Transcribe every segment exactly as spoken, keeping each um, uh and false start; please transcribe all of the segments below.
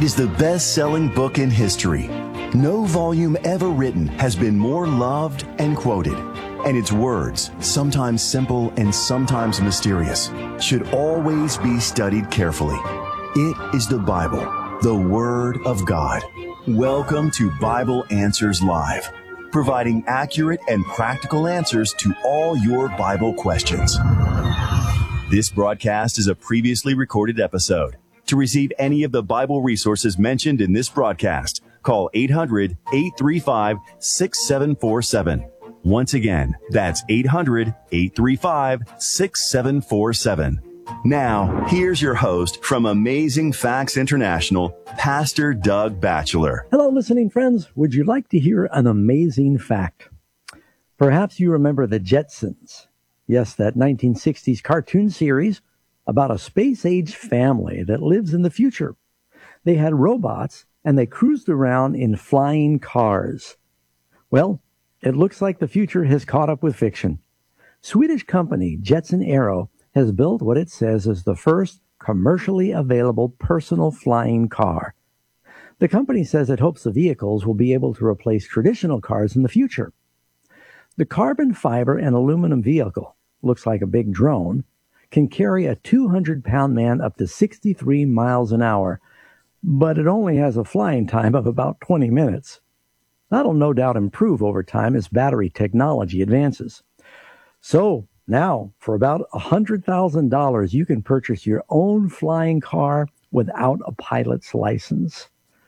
It is the best-selling book in history. No volume ever written has been more loved and quoted. And its words, sometimes simple and sometimes mysterious, should always be studied carefully. It is the Bible, the Word of God. Welcome to Bible Answers Live, providing accurate and practical answers to all your Bible questions. This broadcast is a previously recorded episode. To receive any of the Bible resources mentioned in this broadcast, call eight hundred, eight three five, six seven four seven. Once again, that's eight hundred, eight three five, six seven four seven. Now, here's your host from Amazing Facts International, Pastor Doug Batchelor. Hello, listening friends. Would you like to hear an amazing fact? Perhaps you remember the Jetsons. Yes, that nineteen sixties cartoon series about a space-age family that lives in the future. They had robots, and they cruised around in flying cars. Well, it looks like the future has caught up with fiction. Swedish company Jetson Aero has built what it says is the first commercially available personal flying car. The company says it hopes the vehicles will be able to replace traditional cars in the future. The carbon fiber and aluminum vehicle, looks like a big drone, can carry a two hundred pound man up to sixty-three miles an hour, but it only has a flying time of about twenty minutes. That'll no doubt improve over time as battery technology advances. So now, for about one hundred thousand dollars, you can purchase your own flying car without a pilot's license.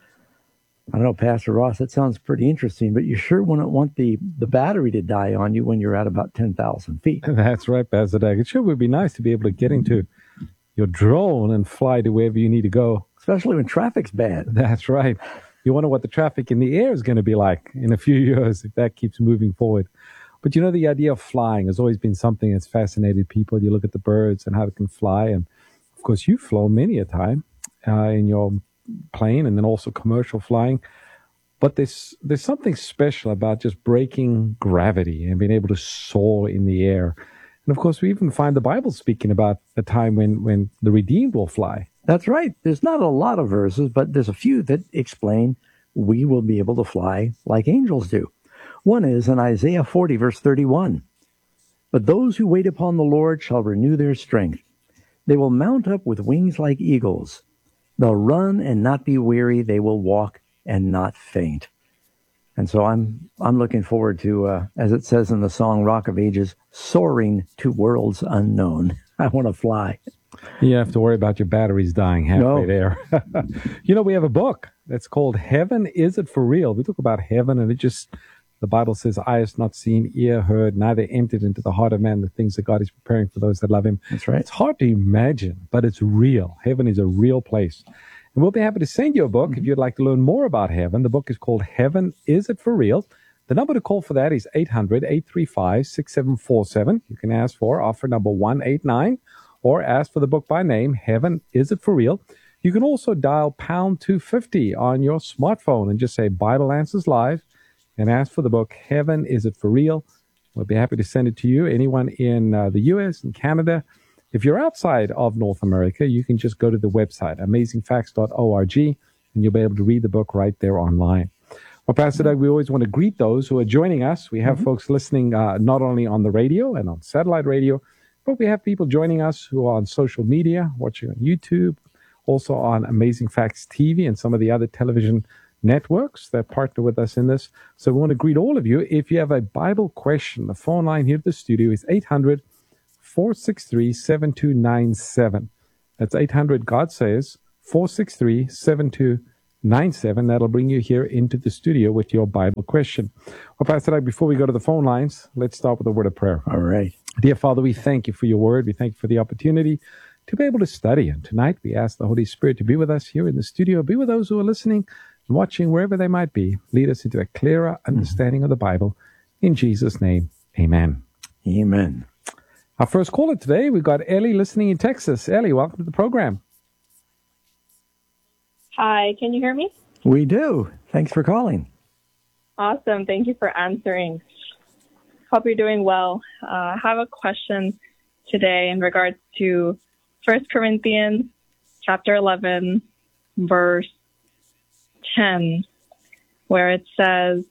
I don't know, Pastor Ross, that sounds pretty interesting, but you sure wouldn't want the, the battery to die on you when you're at about ten thousand feet. That's right, Pastor Doug. It sure would be nice to be able to get into your drone and fly to wherever you need to go. Especially when traffic's bad. That's right. You wonder what the traffic in the air is going to be like in a few years if that keeps moving forward. But you know, the idea of flying has always been something that's fascinated people. You look at the birds and how they can fly. And, of course, you've flown many a time uh, in your plane and then also commercial flying. But there's there's something special about just breaking gravity and being able to soar in the air. And, of course, we even find the Bible speaking about the time when, when the redeemed will fly. That's right. There's not a lot of verses, but there's a few that explain we will be able to fly like angels do. One is in Isaiah forty, verse thirty-one. But those who wait upon the Lord shall renew their strength. They will mount up with wings like eagles. They'll run and not be weary. They will walk and not faint. And so I'm I'm looking forward to, uh, as it says in the song Rock of Ages, soaring to worlds unknown. I want to fly. You have to worry about your batteries dying halfway No. there. You know, we have a book that's called Heaven, Is It For Real? We talk about heaven, and it just, the Bible says, eye has not seen, ear heard, neither entered into the heart of man the things that God is preparing for those that love him. That's right. It's hard to imagine, but it's real. Heaven is a real place. And we'll be happy to send you a book mm-hmm. if you'd like to learn more about heaven. The book is called Heaven, Is It For Real? The number to call for that is eight hundred, eight three five, six seven four seven. You can ask for offer number one eight nine or ask for the book by name, Heaven, Is It For Real? You can also dial pound two fifty on your smartphone and just say Bible Answers Live and ask for the book, Heaven, Is It For Real? We'll be happy to send it to you. Anyone in uh, the U S and Canada. If you're outside of North America, you can just go to the website, amazing facts dot org, and you'll be able to read the book right there online. Well, Pastor Doug, we always want to greet those who are joining us. We have mm-hmm. folks listening uh, not only on the radio and on satellite radio, but we have people joining us who are on social media, watching on YouTube, also on Amazing Facts T V and some of the other television networks that partner with us in this. So we want to greet all of you. If you have a Bible question, the phone line here at the studio is eight hundred, four six three, seven two nine seven. That's eight hundred, God says, four six three, seven two nine seven. That'll bring you here into the studio with your Bible question. Well, Pastor Doug, before we go to the phone lines, let's start with a word of prayer. All right. Dear Father, we thank you for your word. We thank you for the opportunity to be able to study. And tonight we ask the Holy Spirit to be with us here in the studio, be with those who are listening and watching wherever they might be. Lead us into a clearer understanding mm-hmm. of the Bible. In Jesus' name, amen. Amen. Our first caller today, we've got Ellie listening in Texas. Ellie, welcome to the program. Hi, can you hear me? We do. Thanks for calling. Awesome. Thank you for answering. Hope you're doing well. Uh, I have a question today in regards to First Corinthians chapter eleven, verse ten, where it says,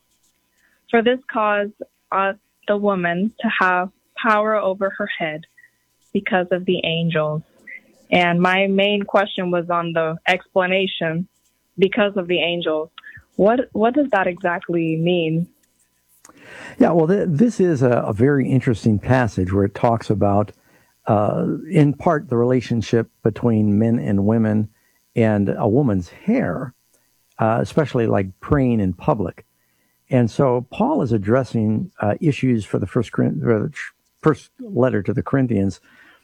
"For this cause ought the woman to have power over her head because of the angels." And my main question was on the explanation, because of the angels. What what does that exactly mean? Yeah, well, th- this is a, a very interesting passage where it talks about, uh, in part, the relationship between men and women and a woman's hair, uh, especially like praying in public. And so Paul is addressing uh, issues for the first, first letter to the Corinthians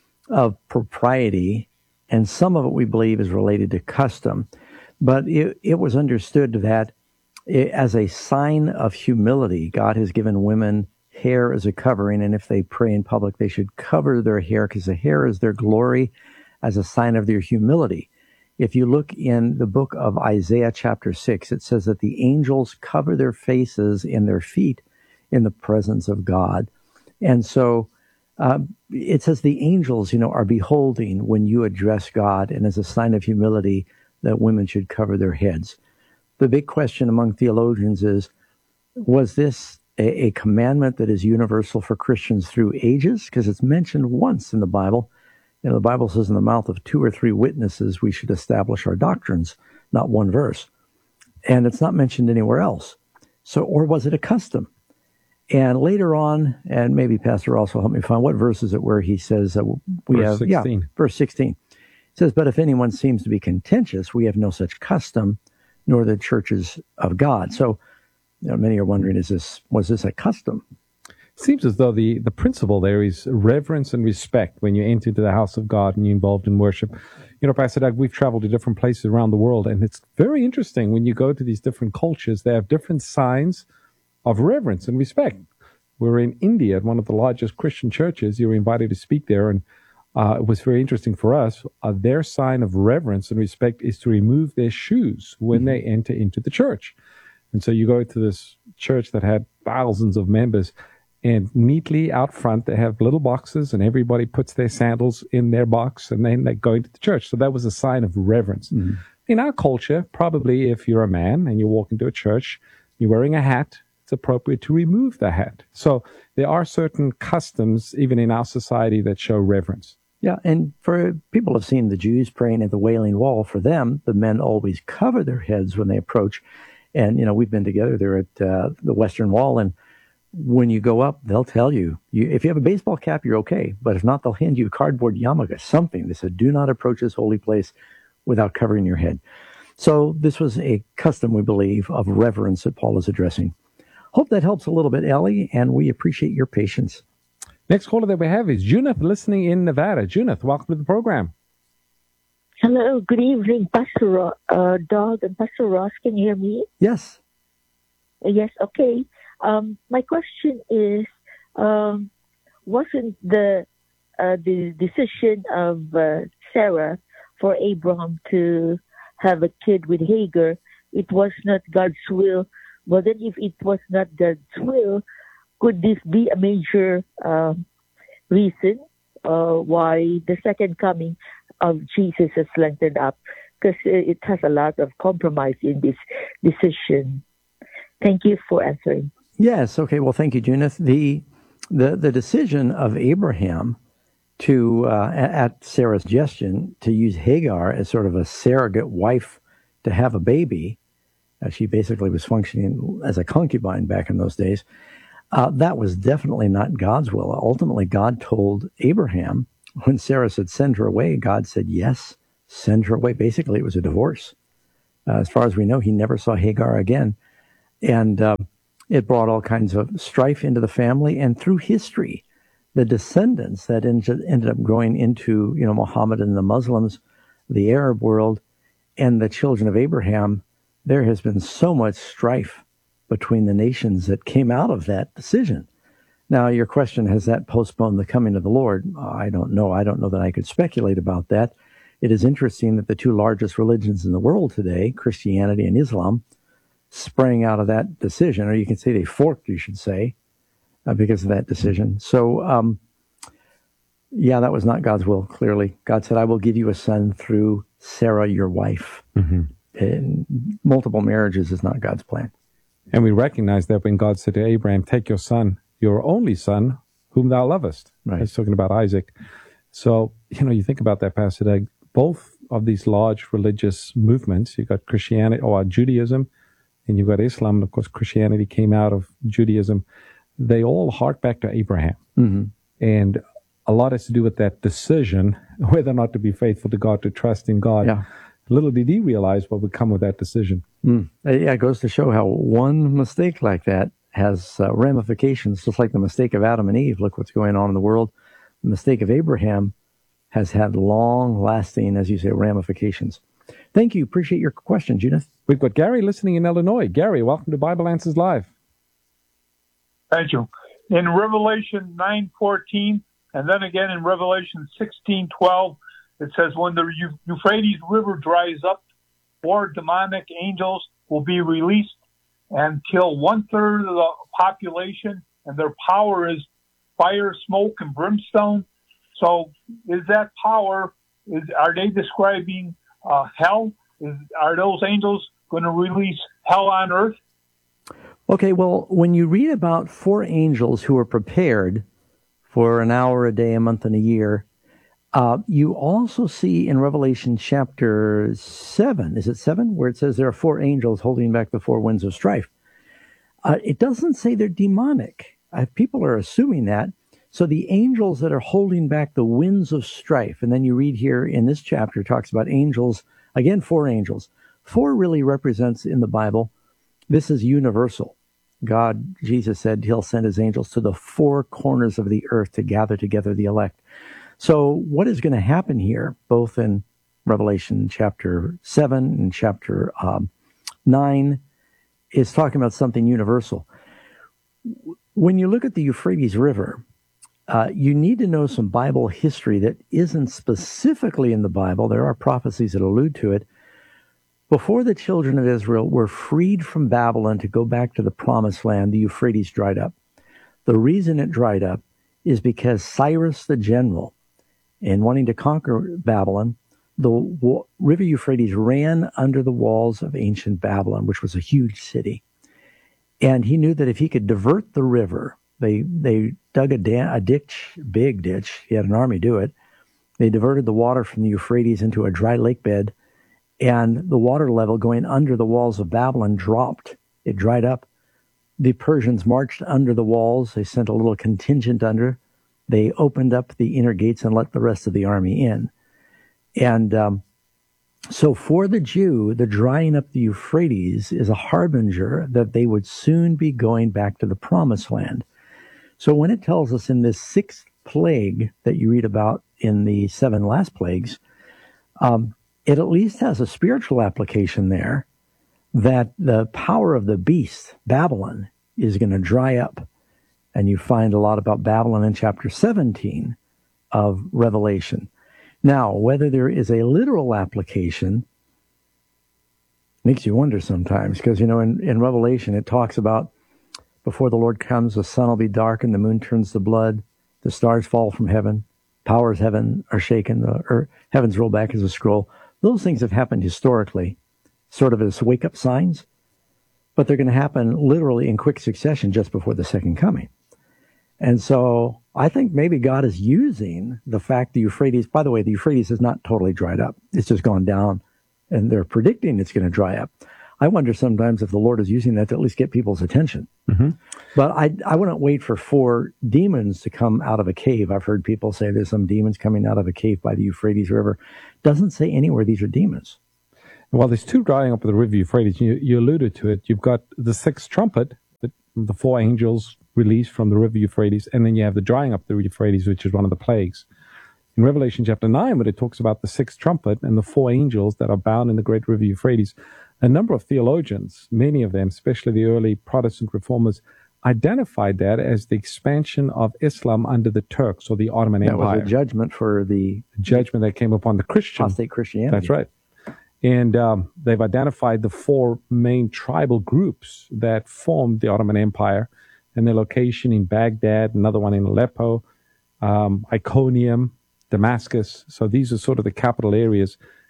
of propriety, and some of it we believe is related to custom. But it, it was understood that it, as a sign of humility, God has given women hair as a covering, and if they pray in public, they should cover their hair because the hair is their glory as a sign of their humility. If you look in the book of Isaiah chapter six, it says that the angels cover their faces and their feet in the presence of God. And so uh, it says the angels, you know, are beholding when you address God, and as a sign of humility that women should cover their heads. The big question among theologians is, was this a, a commandment that is universal for Christians through ages? Because it's mentioned once in the Bible. You know, the Bible says in the mouth of two or three witnesses we should establish our doctrines, not one verse. And it's not mentioned anywhere else. So, or was it a custom? And later on, and maybe Pastor also help me find what verse is it where he says uh, we verse have, sixteen. yeah, verse sixteen. It says, "But if anyone seems to be contentious, we have no such custom, nor the churches of God." So, you know, many are wondering, is this was this a custom? Seems as though the, the principle there is reverence and respect when you enter into the house of God and you're involved in worship. You know, Pastor Doug, we've traveled to different places around the world, and it's very interesting when you go to these different cultures, they have different signs of reverence and respect. We're in India at one of the largest Christian churches. You were invited to speak there, and uh, it was very interesting for us. Uh, their sign of reverence and respect is to remove their shoes when mm-hmm. they enter into the church. And so you go to this church that had thousands of members, and neatly out front, they have little boxes, and everybody puts their sandals in their box, and then they go into the church. So that was a sign of reverence. Mm-hmm. In our culture, probably if you're a man and you walk into a church, you're wearing a hat, it's appropriate to remove the hat. So there are certain customs, even in our society, that show reverence. Yeah, and for people who have seen the Jews praying at the Wailing Wall, for them, the men always cover their heads when they approach. And, you know, we've been together there at uh, the Western Wall, and when you go up, they'll tell you, you, if you have a baseball cap, you're okay. But if not, they'll hand you a cardboard yarmulke, something. They said, do not approach this holy place without covering your head. So this was a custom, we believe, of reverence that Paul is addressing. Hope that helps a little bit, Ellie, and we appreciate your patience. Next caller that we have is Junith, listening in Nevada. Junith, welcome to the program. Hello, good evening, Pastor Ro- uh, Doug and Pastor Ross. Can you hear me? Yes. Uh, yes, okay. Um, my question is, um, wasn't the uh, the decision of uh, Sarah for Abraham to have a kid with Hagar, it was not God's will? But then if it was not God's will, could this be a major uh, reason uh, why the second coming of Jesus is lengthened up? Because it has a lot of compromise in this decision. Thank you for answering. Yes. Okay. Well, thank you, Junith. The the the decision of Abraham to uh, at Sarah's suggestion to use Hagar as sort of a surrogate wife to have a baby, uh, she basically was functioning as a concubine back in those days. Uh, that was definitely not God's will. Ultimately, God told Abraham when Sarah said, "Send her away." God said, "Yes, send her away." Basically, it was a divorce. Uh, as far as we know, he never saw Hagar again, and. Uh, It brought all kinds of strife into the family, and through history, the descendants that ended up growing into, you know, Muhammad and the Muslims, the Arab world, and the children of Abraham, there has been so much strife between the nations that came out of that decision. Now, your question, has that postponed the coming of the Lord? I don't know. I don't know that I could speculate about that. It is interesting that the two largest religions in the world today, Christianity and Islam, sprang out of that decision, or you can say they forked, you should say, uh, because of that decision. So, um, yeah, that was not God's will, clearly. God said, "I will give you a son through Sarah, your wife." Mm-hmm. And multiple marriages is not God's plan. And we recognize that when God said to Abraham, take your son, your only son, whom thou lovest. Right. He's talking about Isaac. So, you know, you think about that, Pastor Doug, both of these large religious movements, you've got Christianity or Judaism, and you've got Islam. And of course, Christianity came out of Judaism. They all hark back to Abraham. Mm-hmm. And a lot has to do with that decision, whether or not to be faithful to God, to trust in God. Yeah. Little did he realize what would come with that decision. Mm. Yeah, it goes to show how one mistake like that has uh, ramifications, just like the mistake of Adam and Eve. Look what's going on in the world. The mistake of Abraham has had long-lasting, as you say, ramifications. Thank you. Appreciate your question, Judith. We've got Gary listening in Illinois. Gary, welcome to Bible Answers Live. Thank you. In Revelation nine fourteen, and then again in Revelation sixteen twelve, it says, when the Euphrates River dries up, four demonic angels will be released and kill one-third of the population, and their power is fire, smoke, and brimstone. So is that power, is are they describing uh, hell? Is, are those angels going to release hell on earth? Okay, well, when you read about four angels who are prepared for an hour a day, a month, and a year, Uh, you also see in Revelation chapter seven, is it seven, where it says there are four angels holding back the four winds of strife. Uh, it doesn't say they're demonic. Uh, people are assuming that. So the angels that are holding back the winds of strife, and then you read here in this chapter, it talks about angels, again, four angels. Four really represents in the Bible, this is universal. God, Jesus said he'll send his angels to the four corners of the earth to gather together the elect. So what is going to happen here, both in Revelation chapter seven and chapter um, nine, is talking about something universal. When you look at the Euphrates River, uh, you need to know some Bible history that isn't specifically in the Bible. There are prophecies that allude to it. Before the children of Israel were freed from Babylon to go back to the Promised Land, the Euphrates dried up. The reason it dried up is because Cyrus the general, in wanting to conquer Babylon, the w- river Euphrates ran under the walls of ancient Babylon, which was a huge city. And he knew that if he could divert the river, they they dug a, da- a ditch, big ditch. He had an army do it. They diverted the water from the Euphrates into a dry lake bed, and the water level going under the walls of Babylon dropped. It dried up. The Persians marched under the walls. They sent a little contingent under. They opened up the inner gates and let the rest of the army in. And um, so for the Jew, the drying up the Euphrates is a harbinger that they would soon be going back to the Promised Land. So when it tells us in this sixth plague that you read about in the seven last plagues, um, it at least has a spiritual application there that the power of the beast, Babylon, is going to dry up. And you find a lot about Babylon in chapter seventeen of Revelation. Now, whether there is a literal application makes you wonder sometimes, because, you know, in, in Revelation, it talks about before the Lord comes, the sun will be darkened, the moon turns to blood, the stars fall from heaven, powers heaven are shaken, the earth, heavens roll back as a scroll. Those things have happened historically, sort of as wake-up signs, but they're going to happen literally in quick succession just before the second coming. And so I think maybe God is using the fact the Euphrates, by the way, the Euphrates is not totally dried up. It's just gone down, and they're predicting it's going to dry up. I wonder sometimes if the Lord is using that to at least get people's attention. Mm-hmm. But I, I wouldn't wait for four demons to come out of a cave. I've heard people say there's some demons coming out of a cave by the Euphrates River. Doesn't say anywhere these are demons. Well, there's two drying up of the river Euphrates. You, you alluded to it. You've got the sixth trumpet, the, the four angels released from the river Euphrates, and then you have the drying up of the Euphrates, which is one of the plagues. In Revelation chapter nine, when it talks about the sixth trumpet and the four angels that are bound in the great river Euphrates, a number of theologians, many of them, especially the early Protestant reformers, identified that as the expansion of Islam under the Turks or the Ottoman that Empire. That was a judgment for the judgment that came upon the Christian. apostate Christianity. That's right. And um, they've identified the four main tribal groups that formed the Ottoman Empire, and their location in Baghdad, another one in Aleppo, um, Iconium, Damascus. So these are sort of the capital areas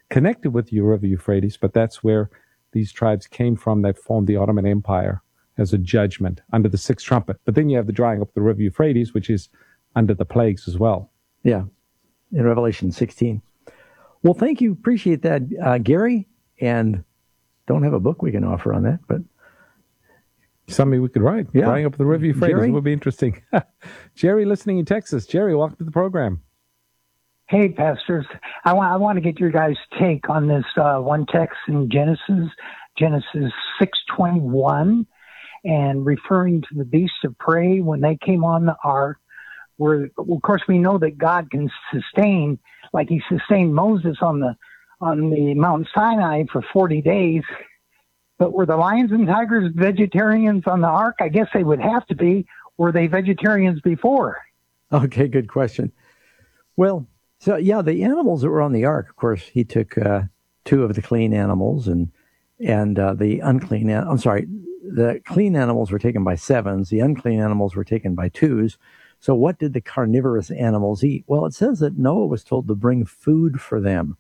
connected with the River Euphrates, but that's where these tribes came from that formed the Ottoman Empire as a judgment under the sixth trumpet. But then you have the drying up of the River Euphrates, which is under the plagues as well. Yeah, in Revelation sixteen. Well, thank you. Appreciate that, uh, Gary. And don't have a book we can offer on that, but something we could write. Yeah. Drying up the River Euphrates. Jerry? It would be interesting. Jerry, listening in Texas. Jerry, welcome to the program. Hey, pastors. I want I want to get your guys' take on this uh, one text in Genesis, Genesis six twenty-one, and referring to the beasts of prey when they came on the ark. Where, of course, we know that God can sustain, like He sustained Moses on the on the Mount Sinai for forty days. But were the lions and tigers vegetarians on the ark? I guess they would have to be. Were they vegetarians before? Okay, good question. Well, so yeah, the animals that were on the ark, of course, he took uh, two of the clean animals and and uh, the unclean. I'm sorry, the clean animals were taken by sevens. The unclean animals were taken by twos. So what did the carnivorous animals eat? Well, it says that Noah was told to bring food for them.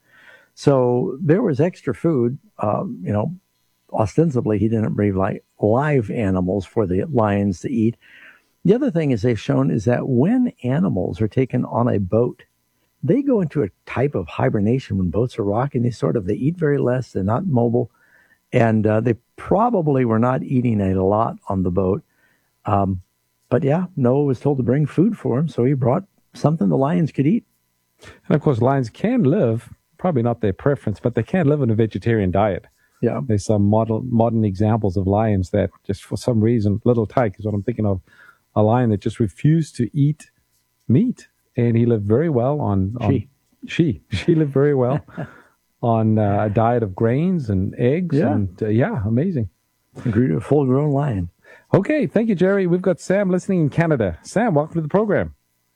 So there was extra food. Um, you know, ostensibly he didn't bring like live animals for the lions to eat. The other thing is they've shown is that when animals are taken on a boat, they go into a type of hibernation when boats are rocking. They sort of, they eat very less. They're not mobile. And uh, they probably were not eating a lot on the boat. Um, but yeah, Noah was told to bring food for him. So he brought something the lions could eat. And of course, lions can live, probably not their preference, but they can live in a vegetarian diet. Yeah. There's some model, modern examples of lions that just for some reason, Little Tyke is what I'm thinking of, a lion that just refused to eat meat. And he lived very well on... on she. She. She lived very well on uh, a diet of grains and eggs. Yeah. And uh, yeah, amazing. A full-grown lion. Okay, thank you, Jerry. We've got Sam listening in Canada. Sam, welcome to the program.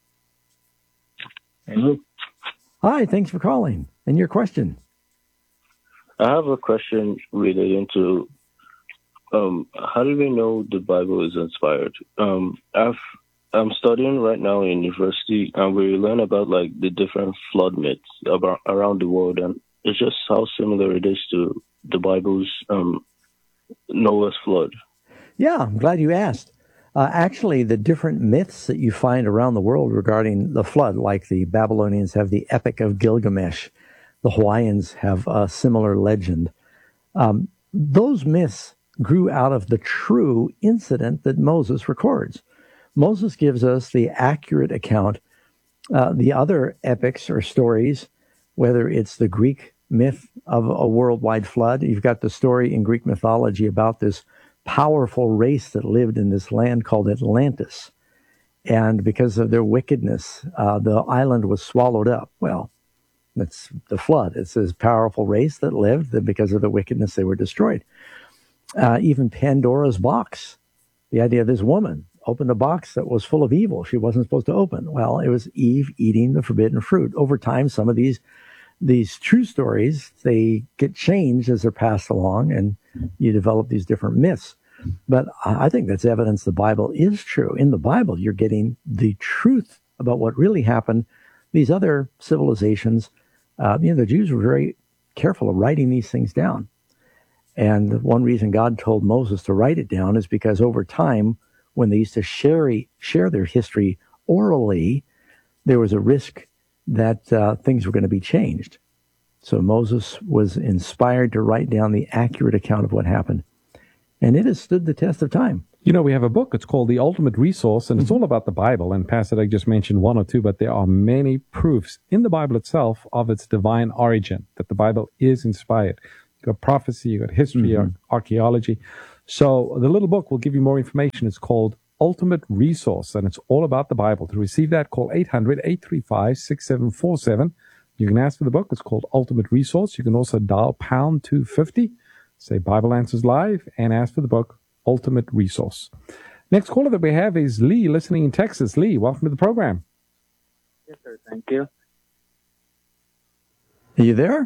Hello. Hi, thanks for calling. And your question? I have a question relating to um, how do we know the Bible is inspired? Um, I've, I'm studying right now in university, and we learn about like the different flood myths about, around the world, and it's just how similar it is to the Bible's um, Noah's flood. Yeah, I'm glad you asked. Uh, actually, the different myths that you find around the world regarding the flood, like the Babylonians have the Epic of Gilgamesh, the Hawaiians have a similar legend. Um, those myths grew out of the true incident that Moses records. Moses gives us the accurate account. Uh, the other epics or stories, whether it's the Greek myth of a worldwide flood, you've got the story in Greek mythology about this powerful race that lived in this land called Atlantis. And because of their wickedness, uh, the island was swallowed up. Well, that's the flood. It's this powerful race that lived, that because of the wickedness, they were destroyed. Uh, even Pandora's box, the idea of this woman opened a box that was full of evil she wasn't supposed to open. Well, it was Eve eating the forbidden fruit. Over time, some of these these true stories, they get changed as they're passed along, and you develop these different myths. But I think that's evidence the Bible is true. In the Bible, you're getting the truth about what really happened. These other civilizations, uh, you know, the Jews were very careful of writing these things down. And one reason God told Moses to write it down is because over time, when they used to share, share their history orally, there was a risk that uh, things were going to be changed. So Moses was inspired to write down the accurate account of what happened. And it has stood the test of time. You know, we have a book. It's called The Ultimate Resource, and it's all about the Bible. And Pastor Doug just mentioned one or two, but there are many proofs in the Bible itself of its divine origin, that the Bible is inspired. You've got prophecy, you've got history, mm-hmm. archaeology. So the little book will give you more information. It's called Ultimate Resource, and it's all about the Bible. To receive that, call eight hundred, eight three five, six seven four seven. You can ask for the book. It's called Ultimate Resource. You can also dial pound two fifty, say Bible Answers Live, and ask for the book, Ultimate Resource. Next caller that we have is Lee, listening in Texas. Lee, welcome to the program. Yes, sir. Thank you. Are you there?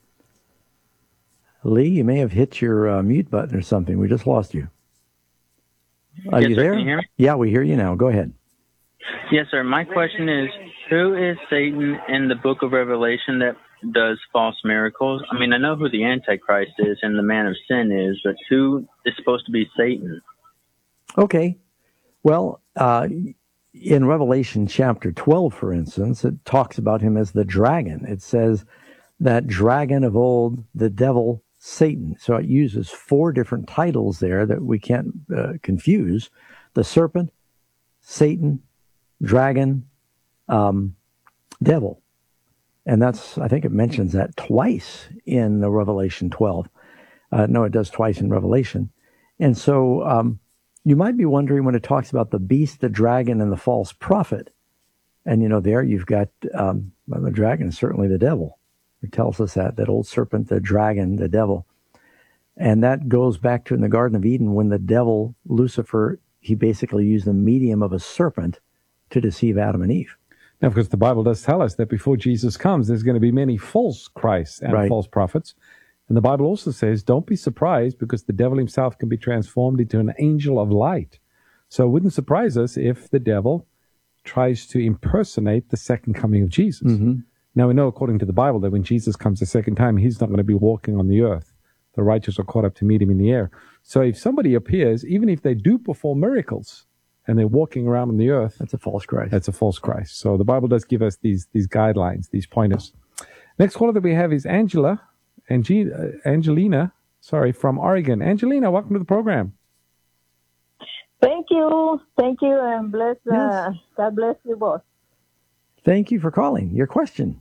Lee, you may have hit your uh, mute button or something. We just lost you. Are yes, you sir. there? Can you hear me? Yeah, we hear you now. Go ahead. Yes, sir. My question is, who is Satan in the book of Revelation that does false miracles? I mean, I know who the Antichrist is and the man of sin is, but who is supposed to be Satan? Okay. Well, uh, in Revelation chapter twelve, for instance, it talks about him as the dragon. It says that dragon of old, the devil, Satan. So it uses four different titles there that we can't uh, confuse. The serpent, Satan, dragon, um, devil. And that's, I think it mentions that twice in the Revelation twelve. Uh, no, it does twice in Revelation. And so um, you might be wondering when it talks about the beast, the dragon, and the false prophet. And, you know, there you've got um, well, the dragon is certainly the devil. It tells us that, that old serpent, the dragon, the devil. And that goes back to in the Garden of Eden when the devil, Lucifer, he basically used the medium of a serpent to deceive Adam and Eve. Now, because the Bible does tell us that before Jesus comes, there's going to be many false Christs and Right. false prophets. And the Bible also says, don't be surprised because the devil himself can be transformed into an angel of light. So it wouldn't surprise us if the devil tries to impersonate the second coming of Jesus. Mm-hmm. Now, we know according to the Bible that when Jesus comes the second time, he's not going to be walking on the earth. The righteous are caught up to meet him in the air. So if somebody appears, even if they do perform miracles, and they're walking around on the earth, That's a false Christ. that's a false Christ. So the Bible does give us these these guidelines, these pointers. Next caller that we have is Angela, Ange- uh, Angelina, sorry, from Oregon. Angelina, welcome to the program. Thank you. Thank you, and bless, uh, Yes. God bless you both. Thank you for calling. Your question.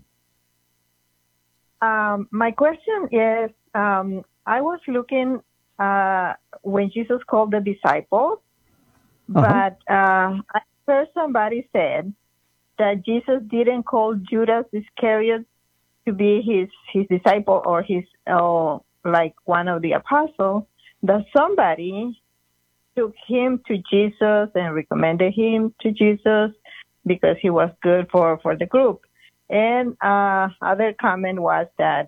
Um, my question is, um, I was looking uh, when Jesus called the disciples, Uh-huh. but uh, I heard somebody said that Jesus didn't call Judas Iscariot to be his, his disciple or his uh, like one of the apostles, that somebody took him to Jesus and recommended him to Jesus because he was good for, for the group. And uh, other comment was that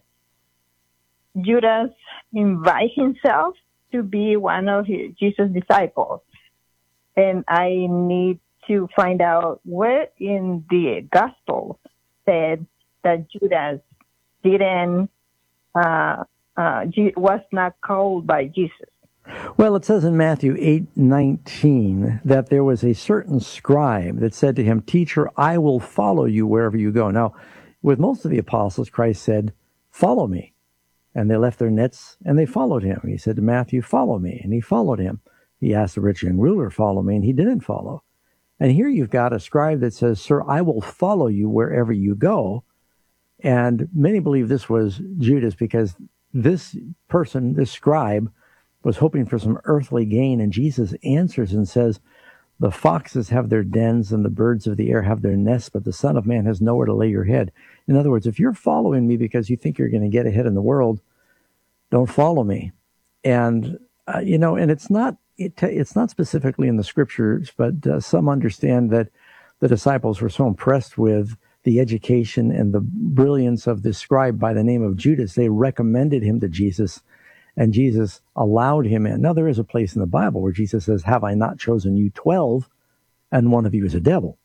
Judas invite himself to be one of his, Jesus' disciples. And I need to find out where in the gospel said that Judas didn't, uh, uh, was not called by Jesus. Well, it says in Matthew eight nineteen that there was a certain scribe that said to him, "Teacher, I will follow you wherever you go." Now, with most of the apostles, Christ said, "Follow me." And they left their nets and they followed him. He said to Matthew, "Follow me." And he followed him. He asked the rich young ruler, "Follow me," and he didn't follow. And here you've got a scribe that says, "Sir, I will follow you wherever you go." And many believe this was Judas because this person, this scribe, was hoping for some earthly gain. And Jesus answers and says, "The foxes have their dens and the birds of the air have their nests, but the Son of Man has nowhere to lay your head." In other words, if you're following me because you think you're going to get ahead in the world, don't follow me. And, uh, you know, and it's not, it, it's not specifically in the scriptures, but uh, some understand that the disciples were so impressed with the education and the brilliance of this scribe by the name of Judas, they recommended him to Jesus. And Jesus allowed him in. Now, there is a place in the Bible where Jesus says, "Have I not chosen you twelve, and one of you is a devil?"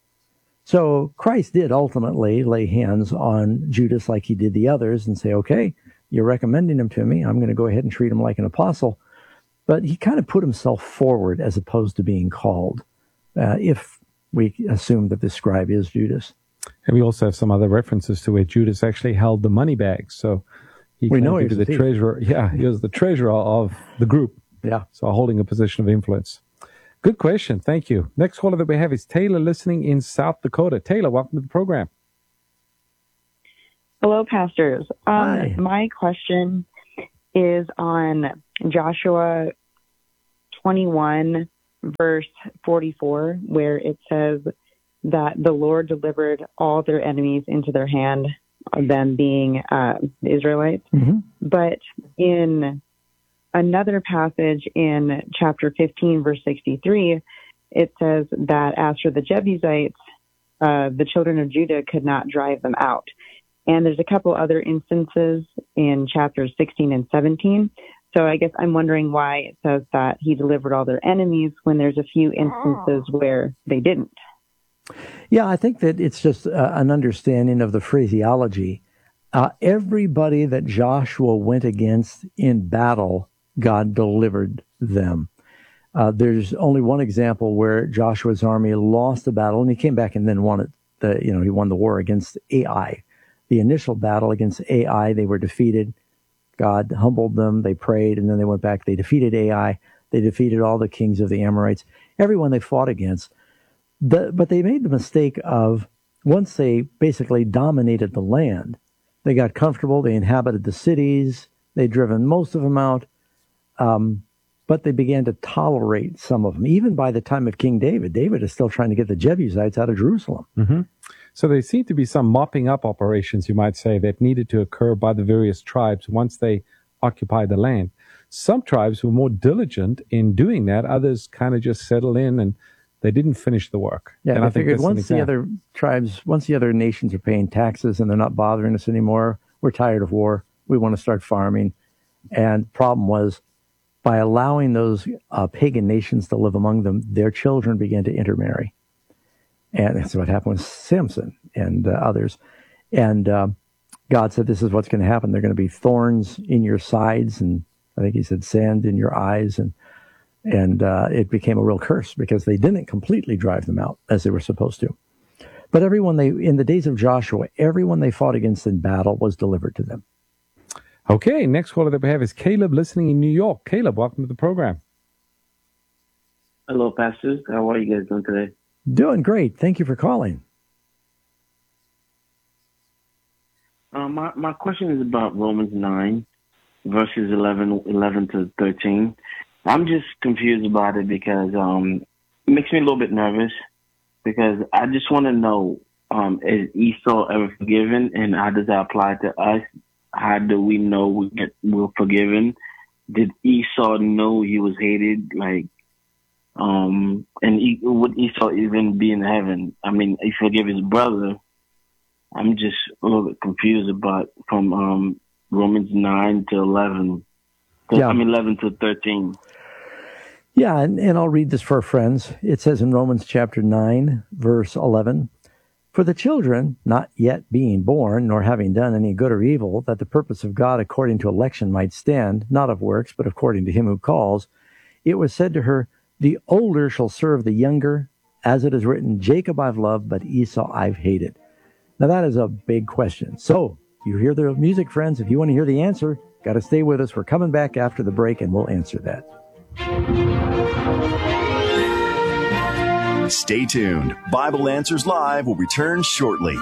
So Christ did ultimately lay hands on Judas like he did the others and say, "Okay, you're recommending him to me. I'm going to go ahead and treat him like an apostle." But he kind of put himself forward as opposed to being called, uh, if we assume that this scribe is Judas. And we also have some other references to where Judas actually held the money bags. So he We know claimed he to be was the a thief. treasurer. Yeah, he was the treasurer of the group. Yeah. So holding a position of influence. Good question. Thank you. Next caller that we have is Taylor, listening in South Dakota. Taylor, welcome to the program. Hello, pastors. Um, Hi. my question is on Joshua twenty-one, verse forty-four, where it says that the Lord delivered all their enemies into their hand, them being uh, the Israelites. Mm-hmm. But in another passage in chapter fifteen, verse sixty-three, it says that as for the Jebusites, uh, the children of Judah could not drive them out. And there's a couple other instances in chapters sixteen and seventeen. So I guess I'm wondering why it says that he delivered all their enemies when there's a few instances where they didn't. Yeah, I think that it's just uh, an understanding of the phraseology. Uh, everybody that Joshua went against in battle, God delivered them. Uh, there's only one example where Joshua's army lost a battle, and he came back and then won it. The, you know, he won the war against Ai. The initial battle against Ai, they were defeated. God humbled them. They prayed, and then they went back. They defeated Ai. They defeated all the kings of the Amorites, everyone they fought against. The, but they made the mistake of, once they basically dominated the land, they got comfortable. They inhabited the cities. They'd driven most of them out. Um, but they began to tolerate some of them. Even by the time of King David, David is still trying to get the Jebusites out of Jerusalem. Mm-hmm. So there seemed to be some mopping up operations, you might say, that needed to occur by the various tribes once they occupied the land. Some tribes were more diligent in doing that. Others kind of just settled in and they didn't finish the work. Yeah, and I, I figured think once the other tribes, once the other nations are paying taxes and they're not bothering us anymore, we're tired of war. We want to start farming. And the problem was, by allowing those uh, pagan nations to live among them, their children began to intermarry. And that's what happened with Samson and uh, others. And uh, God said, this is what's going to happen. They're going to be thorns in your sides, and I think he said sand in your eyes. And and uh, it became a real curse because they didn't completely drive them out as they were supposed to. But everyone they, in the days of Joshua, everyone they fought against in battle was delivered to them. Okay, next caller that we have is Caleb listening in New York. Caleb, welcome to the program. Hello, pastors. How are you guys doing today? Doing great. Thank you for calling. Um, my, my question is about Romans nine, verses eleven, eleven to thirteen. I'm just confused about it because um, it makes me a little bit nervous because I just want to know, um, is Esau ever forgiven, and how does that apply to us? How do we know we get, we're forgiven? Did Esau know he was hated? Like, um, and he, would Esau even be in heaven? I mean, he forgave his brother. I'm just a little bit confused about from um, Romans nine to eleven. Yeah. I mean, eleven to thirteen. Yeah, and, and I'll read this for our friends. It says in Romans chapter nine, verse eleven, "For the children, not yet being born, nor having done any good or evil, that the purpose of God according to election might stand, not of works, but according to him who calls, it was said to her, the older shall serve the younger, as it is written, Jacob I've loved, but Esau I've hated." Now that is a big question. So you hear the music, friends. If you want to hear the answer, got to stay with us. We're coming back after the break, and we'll answer that. Stay tuned. Bible Answers Live will return shortly.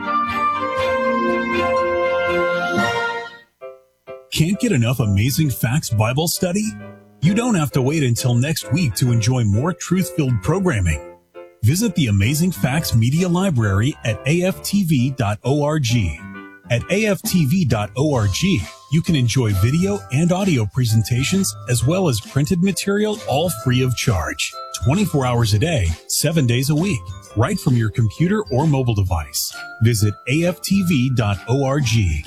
Can't get enough Amazing Facts Bible study? You don't have to wait until next week to enjoy more truth-filled programming. Visit the Amazing Facts Media Library at A F T V dot org. At A F T V dot org, you can enjoy video and audio presentations as well as printed material, all free of charge. twenty-four hours a day, seven days a week, right from your computer or mobile device. Visit A F T V dot org.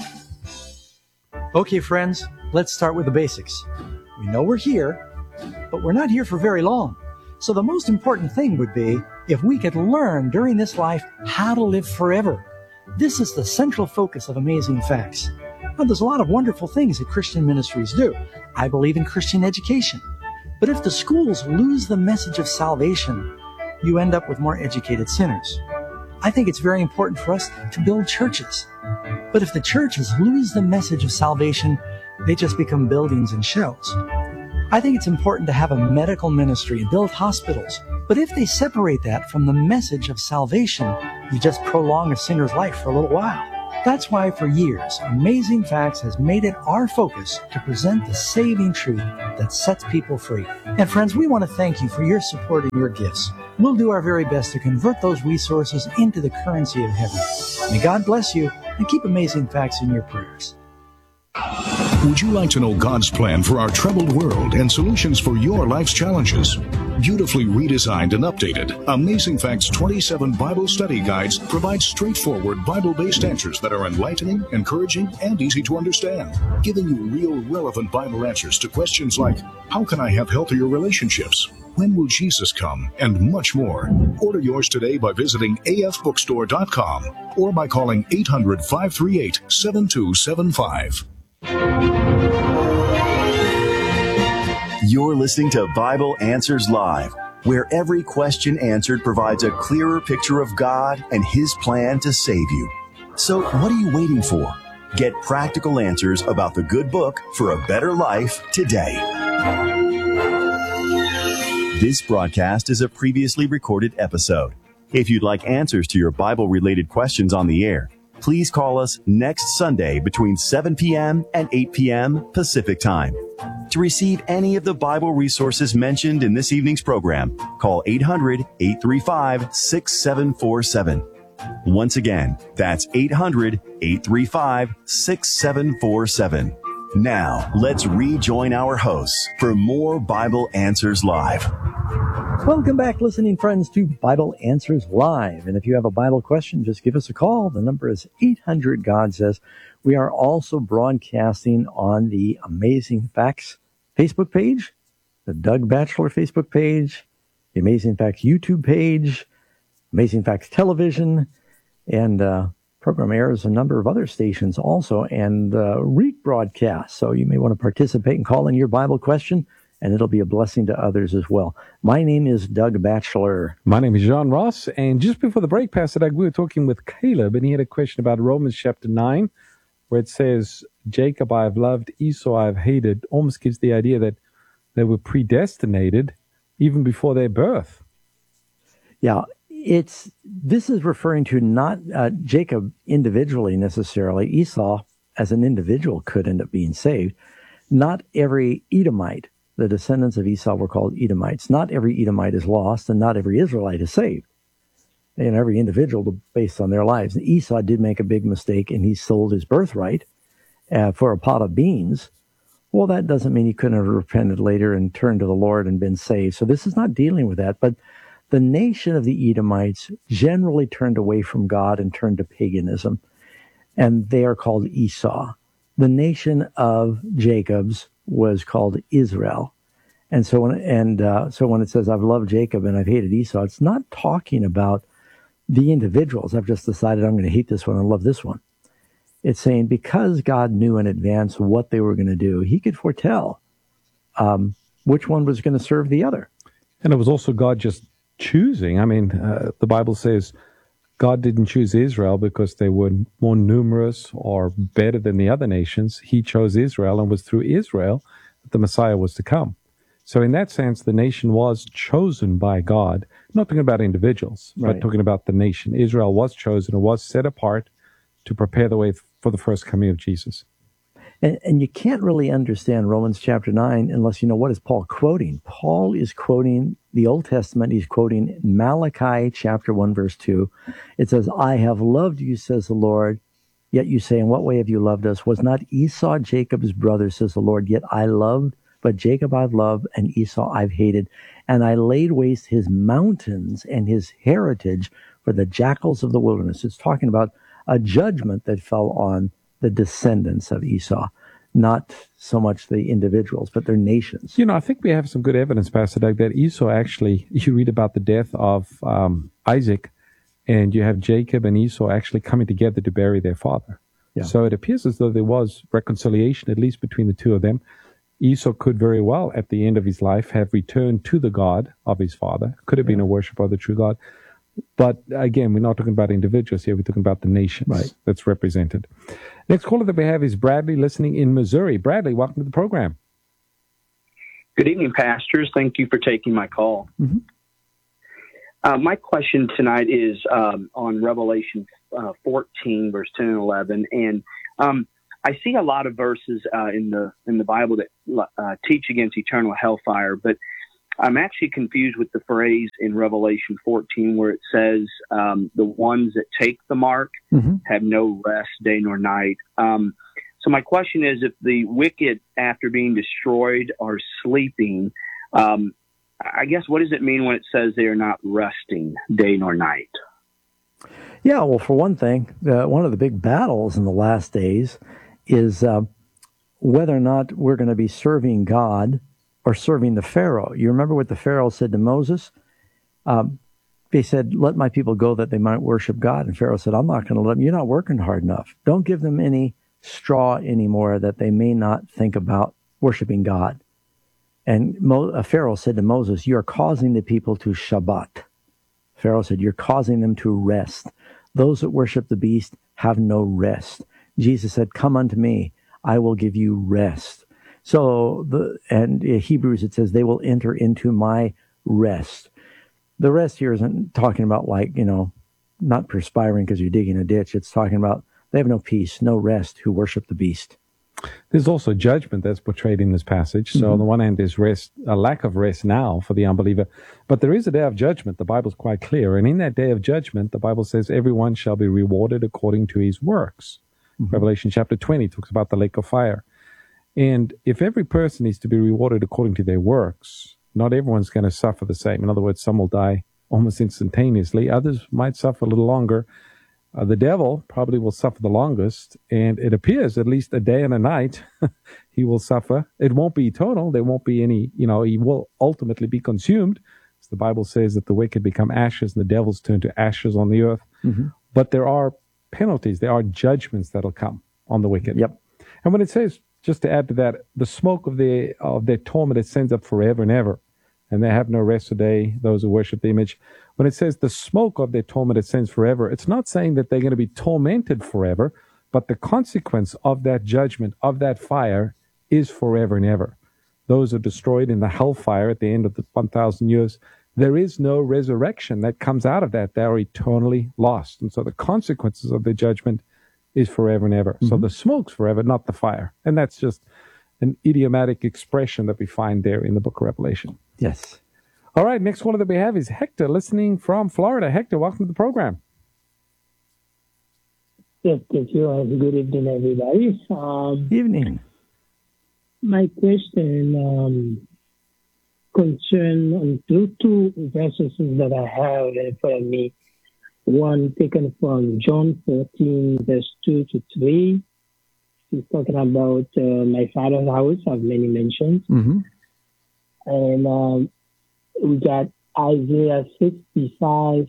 Okay, friends, let's start with the basics. We know we're here, but we're not here for very long. So the most important thing would be if we could learn during this life how to live forever. This is the central focus of Amazing Facts. Now, there's a lot of wonderful things that Christian ministries do. I believe in Christian education. But if the schools lose the message of salvation, you end up with more educated sinners. I think it's very important for us to build churches. But if the churches lose the message of salvation, they just become buildings and shells. I think it's important to have a medical ministry and build hospitals. But if they separate that from the message of salvation, you just prolong a sinner's life for a little while. That's why for years, Amazing Facts has made it our focus to present the saving truth that sets people free. And friends, we want to thank you for your support and your gifts. We'll do our very best to convert those resources into the currency of heaven. May God bless you and keep Amazing Facts in your prayers. Would you like to know God's plan for our troubled world and solutions for your life's challenges? Beautifully redesigned and updated, Amazing Facts twenty-seven Bible Study Guides provide straightforward Bible-based answers that are enlightening, encouraging, and easy to understand, giving you real, relevant Bible answers to questions like, how can I have healthier relationships? When will Jesus come? And much more. Order yours today by visiting a f bookstore dot com or by calling eight hundred, five three eight, seven two seven five. You're listening to Bible Answers Live, where every question answered provides a clearer picture of God and His plan to save you. So what are you waiting for? Get practical answers about the good book for a better life today. This broadcast is a previously recorded episode. If you'd like answers to your Bible-related questions on the air, please call us next Sunday between seven p.m. and eight p.m. Pacific Time. To receive any of the Bible resources mentioned in this evening's program, call eight hundred, eight three five, six seven four seven. Once again, that's eight hundred, eight three five, six seven four seven. Now, let's rejoin our hosts for more Bible Answers Live. Welcome back, listening friends, to Bible Answers Live. And if you have a Bible question, just give us a call. The number is eight hundred God Says. We are also broadcasting on the Amazing Facts Facebook page, the Doug Batchelor Facebook page, the Amazing Facts YouTube page, Amazing Facts Television, and uh, program airs a number of other stations also, and uh, rebroadcast. So you may want to participate and call in your Bible question, and it'll be a blessing to others as well. My name is Doug Batchelor. My name is John Ross, and just before the break, Pastor Doug, we were talking with Caleb, and he had a question about Romans chapter nine, where it says, Jacob I've loved, Esau I've hated, almost gives the idea that they were predestinated even before their birth. Yeah, it's this is referring to not uh, Jacob individually necessarily. Esau as an individual could end up being saved. Not every Edomite, the descendants of Esau were called Edomites. Not every Edomite is lost, and not every Israelite is saved. And every individual based on their lives. And Esau did make a big mistake, and he sold his birthright uh, for a pot of beans. Well, that doesn't mean he couldn't have repented later and turned to the Lord and been saved. So this is not dealing with that. But the nation of the Edomites generally turned away from God and turned to paganism. And they are called Esau. The nation of Jacob's was called Israel. And so when, and, uh, so when it says, I've loved Jacob and I've hated Esau, it's not talking about the individuals. I've just decided I'm going to hate this one and love this one. It's saying because God knew in advance what they were going to do, he could foretell um, which one was going to serve the other. And it was also God just choosing. I mean, uh, the Bible says God didn't choose Israel because they were more numerous or better than the other nations. He chose Israel, and was through Israel that the Messiah was to come. So in that sense, the nation was chosen by God. Not talking about individuals, right, but talking about the nation. Israel was chosen and was set apart to prepare the way for the first coming of Jesus. And, and you can't really understand Romans chapter nine unless you know what is Paul quoting. Paul is quoting the Old Testament. He's quoting Malachi chapter one, verse two. It says, I have loved you, says the Lord. Yet you say, in what way have you loved us? Was not Esau Jacob's brother, says the Lord? Yet I loved, but Jacob I've loved, and Esau I've hated. And I laid waste his mountains and his heritage for the jackals of the wilderness. It's talking about a judgment that fell on the descendants of Esau, not so much the individuals, but their nations. You know, I think we have some good evidence, Pastor Doug, that Esau actually, you read about the death of um, Isaac, and you have Jacob and Esau actually coming together to bury their father. Yeah. So it appears as though there was reconciliation, at least between the two of them. Esau could very well, at the end of his life, have returned to the God of his father. Could have been yeah. a worshiper of the true God. But again, we're not talking about individuals here. We're talking about the nations right. that's represented. Next caller that we have is Bradley, listening in Missouri. Bradley, welcome to the program. Good evening, pastors. Thank you for taking my call. Mm-hmm. Uh, my question tonight is um, on Revelation uh, fourteen, verse ten and eleven. And um, I see a lot of verses uh, in the in the Bible that uh, teach against eternal hellfire, but I'm actually confused with the phrase in Revelation fourteen where it says um, the ones that take the mark mm-hmm. have no rest day nor night. Um, So my question is, if the wicked, after being destroyed, are sleeping, um, I guess what does it mean when it says they are not resting day nor night? Yeah, well, for one thing, uh, one of the big battles in the last days is uh, whether or not we're going to be serving God or serving the Pharaoh. You remember what the Pharaoh said to Moses? Um, they said, let my people go that they might worship God. And Pharaoh said, I'm not going to let them. You're not working hard enough. Don't give them any straw anymore that they may not think about worshiping God. And Mo- uh, Pharaoh said to Moses, you're causing the people to Shabbat. Pharaoh said, you're causing them to rest. Those that worship the beast have no rest. Jesus said, come unto me, I will give you rest. So, the and in Hebrews it says, they will enter into my rest. The rest here isn't talking about like, you know, not perspiring because you're digging a ditch. It's talking about they have no peace, no rest who worship the beast. There's also judgment that's portrayed in this passage. So mm-hmm. on the one hand, there's rest, a lack of rest now for the unbeliever. But there is a day of judgment. The Bible's quite clear. And in that day of judgment, the Bible says everyone shall be rewarded according to his works. Mm-hmm. Revelation chapter twenty talks about the lake of fire. And if every person is to be rewarded according to their works, not everyone's going to suffer the same. In other words, some will die almost instantaneously. Others might suffer a little longer. Uh, the devil probably will suffer the longest, and it appears at least a day and a night he will suffer. It won't be eternal. There won't be any, you know, he will ultimately be consumed. As the Bible says that the wicked become ashes and the devils turn to ashes on the earth. Mm-hmm. But there are penalties. There are judgments that'll come on the wicked. Yep. And when it says, just to add to that, the smoke of their, of their torment ascends up forever and ever, and they have no rest today, those who worship the image. When it says the smoke of their torment ascends forever, it's not saying that they're going to be tormented forever, but the consequence of that judgment, of that fire, is forever and ever. Those are destroyed in the hellfire at the end of the one thousand years. There is no resurrection that comes out of that. They are eternally lost. And so the consequences of their judgment is forever and ever. Mm-hmm. So the smoke's forever, not the fire. And that's just an idiomatic expression that we find there in the book of Revelation. Yes. All right, next one that we have is Hector, listening from Florida. Hector, welcome to the program. Yes, thank you. Uh, good evening, everybody. Um, evening. My question um, concerns um, two, two verses that I have in front of me. One taken from John fourteen, verse two to three. He's talking about uh, my father's house, have many mentions. Mm-hmm. And um, we got Isaiah sixty-five,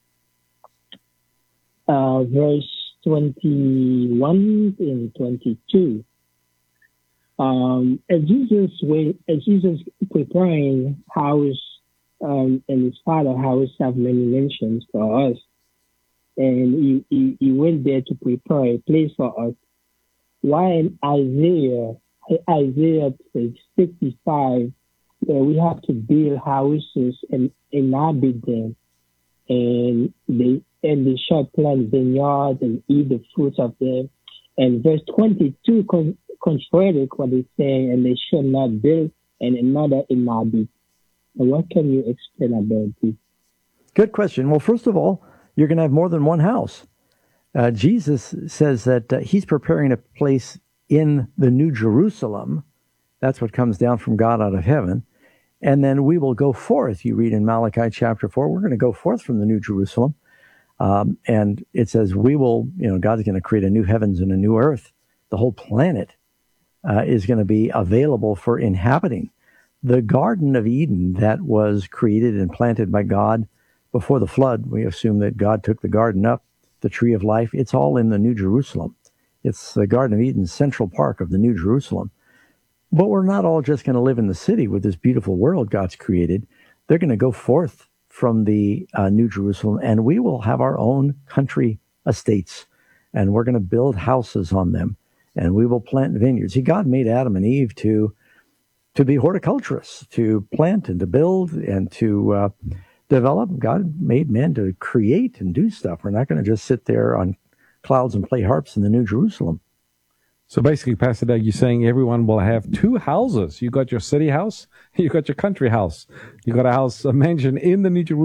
uh, verse twenty-one and twenty-two. Um, as Jesus wait, as Jesus preparing house um, and his father's house have many mentions for us, and he, he, he went there to prepare a place for us. Why in Isaiah, Isaiah sixty-five, uh, we have to build houses and inhabit them, and they and they shall plant vineyards and eat the fruits of them. And verse twenty-two con- contradicts what it's saying, and they shall not build and another inhabit. And what can you explain about this? Good question. Well, first of all, you're going to have more than one house. Uh, Jesus says that uh, he's preparing a place in the New Jerusalem. That's what comes down from God out of heaven. And then we will go forth. You read in Malachi chapter four, we're going to go forth from the New Jerusalem. Um, and it says we will, you know, God's going to create a new heavens and a new earth. The whole planet uh, is going to be available for inhabiting. The Garden of Eden that was created and planted by God before the flood, we assume that God took the garden up, the tree of life. It's all in the New Jerusalem. It's the Garden of Eden, Central Park of the New Jerusalem. But we're not all just going to live in the city with this beautiful world God's created. They're going to go forth from the uh, New Jerusalem, and we will have our own country estates, and we're going to build houses on them, and we will plant vineyards. See, God made Adam and Eve to to be horticulturists, to plant and to build and to uh, develop. God made man to create and do stuff. We're not going to just sit there on clouds and play harps in the New Jerusalem. So basically, Pastor Doug, you're saying everyone will have two houses. You got your city house, you got your country house. You got a house, a mansion in the New Jerusalem.